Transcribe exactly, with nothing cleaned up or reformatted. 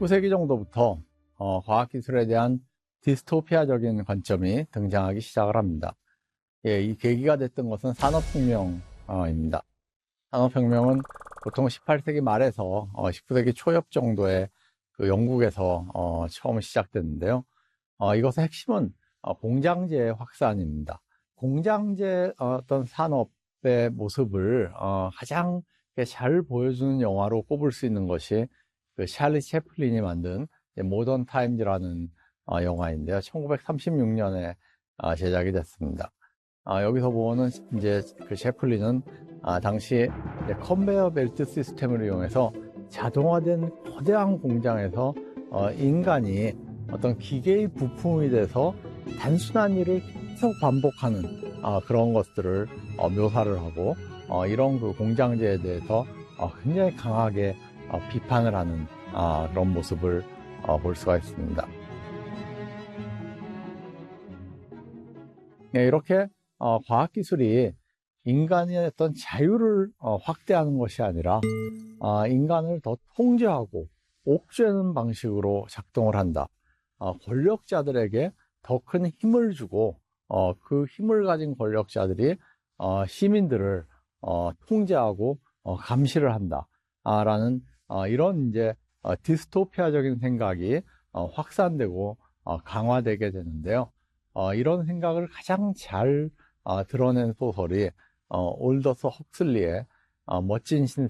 십구 세기 정도부터 어, 과학기술에 대한 디스토피아적인 관점이 등장하기 시작을 합니다. 예, 이 계기가 됐던 것은 산업혁명입니다. 산업혁명은 보통 십팔 세기 말에서 어, 십구 세기 초엽 정도에 그 영국에서 어, 처음 시작됐는데요. 어, 이것의 핵심은 어, 공장제의 확산입니다. 공장제 어떤 산업의 모습을 어, 가장 잘 보여주는 영화로 꼽을 수 있는 것이 그 찰리 채플린이 만든 모던 타임즈라는 어, 영화인데요. 천구백삼십육 년에 어, 제작이 됐습니다. 아, 여기서 보는 이제 그 채플린은 아, 당시 컨베이어 벨트 시스템을 이용해서 자동화된 거대한 공장에서 어, 인간이 어떤 기계의 부품이 돼서 단순한 일을 계속 반복하는 어, 그런 것들을 어, 묘사를 하고 어, 이런 그 공장제에 대해서 어, 굉장히 강하게 어, 비판을 하는 어, 그런 모습을 어, 볼 수가 있습니다. 네, 이렇게 어, 과학기술이 인간의 어떤 자유를 어, 확대하는 것이 아니라 어, 인간을 더 통제하고 옥죄는 방식으로 작동을 한다. 어, 권력자들에게 더 큰 힘을 주고 어, 그 힘을 가진 권력자들이 어, 시민들을 어, 통제하고 어, 감시를 한다. 아, 라는 어, 이런 이제 어, 디스토피아적인 생각이 어, 확산되고 어, 강화되게 되는데요. 어, 이런 생각을 가장 잘 어, 드러낸 소설이 어, 올더스 헉슬리의 어, 멋진 신생